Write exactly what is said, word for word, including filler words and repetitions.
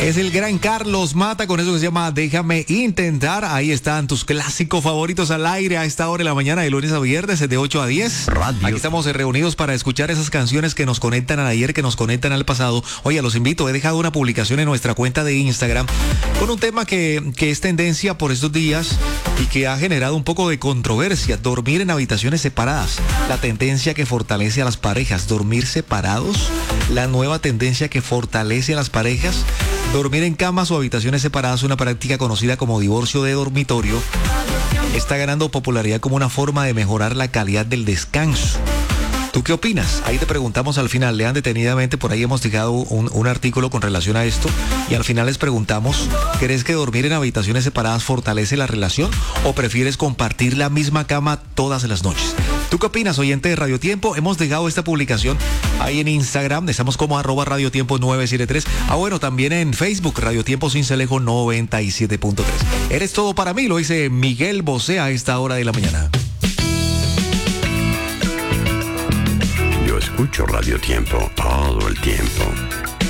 Es el gran Carlos Mata con eso que se llama Déjame Intentar. Ahí están tus clásicos favoritos al aire a esta hora de la mañana, de lunes a viernes, de ocho a diez. Radio. Aquí estamos reunidos para escuchar esas canciones que nos conectan al ayer, que nos conectan al pasado. Oye, los invito, he dejado una publicación en nuestra cuenta de Instagram con un tema que, que es tendencia por estos días y que ha generado un poco de controversia. Dormir en habitaciones separadas. La tendencia que fortalece a las parejas. Dormir separados. La nueva tendencia que fortalece a las parejas. Dormir en camas o habitaciones separadas, una práctica conocida como divorcio de dormitorio, está ganando popularidad como una forma de mejorar la calidad del descanso. ¿Tú qué opinas? Ahí te preguntamos al final, lean detenidamente, por ahí hemos dejado un, un artículo con relación a esto y al final les preguntamos, ¿crees que dormir en habitaciones separadas fortalece la relación o prefieres compartir la misma cama todas las noches? ¿Tú qué opinas, oyente de Radio Tiempo? Hemos dejado esta publicación ahí en Instagram, estamos como arroba Radio Tiempo nueve siete tres. Ah, bueno, también en Facebook, Radio Tiempo Cincelejo noventa y siete punto tres. Eres todo para mí, lo dice Miguel Bosé a esta hora de la mañana. Yo escucho Radio Tiempo todo el tiempo.